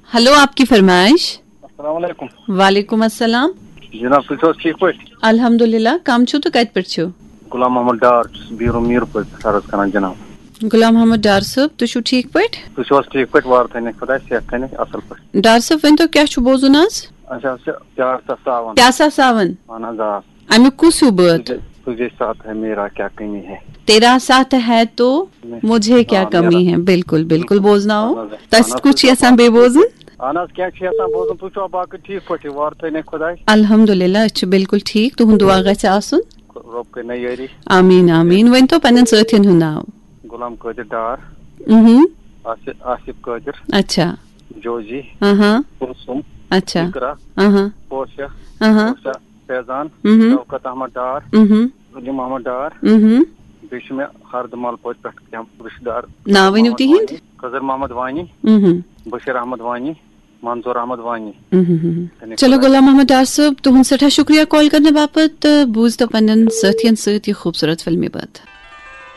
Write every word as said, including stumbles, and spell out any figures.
Hello, आपकी फरमाइश। अस्सलाम वालेकुम। वालेकुम अस्सलाम। जनाब तुम ठीक पे? अल्हम्दुलिल्लाह। कम छो तो कत पे छो? गुलाम मोहम्मद डार बीरो मीर पे सरस करन जनाब। गुलाम मोहम्मद डार साहब तो छु ठीक पे? तुम छो ठीक पे? वार थने खुदा सेहत थने असल पे। डार साहब वन तो क्या छु बोजुन आज? अच्छा अच्छा प्यार सा सावन। क्या सा सावन? माना जा अमे कुसु बात? तुझे तुझे साथ है मेरा क्या कमी है? तेरा साथ है तो मुझे क्या कमी है? बिल्कुल बिल्कुल बोजना हो तस कुछ ऐसा बेबोजुन। अनस क्या छ ऐसा बोजुन तुम छो बाकी ठीक पे? वार थने खुदा। अल्हम्दुलिल्लाह छु बिल्कुल ठीक। तुहु दुआ गछ आसुन। रब के नयरी। आमीन आमीन। वन तो पनन साथियन हु नाव। गुलाम कादिर डार। हम्म। आसिफ आसिफ कादिर। अच्छा। जोजी। हां कुलसुम। अच्छा। इकरा। हां पोशा। हां फैजान। हम्म शौकत अहमद डार। हम्म अली मोहम्मद डार। हम्म। बीच में हरदमाल पोच पे रिश्तेदार नाव वनु तिहिंद? खजर मोहम्मद वानी। हम्म बशीर अहमद वानी। मंजूर अहमद वानी। हम्म। चलो गुलाम मोहम्मद डार साहब तुहन सठा शुक्रिया कॉल करने बापत। बूझ तो पन्न सथियन सत ये खूबसूरत फिल्मी बात।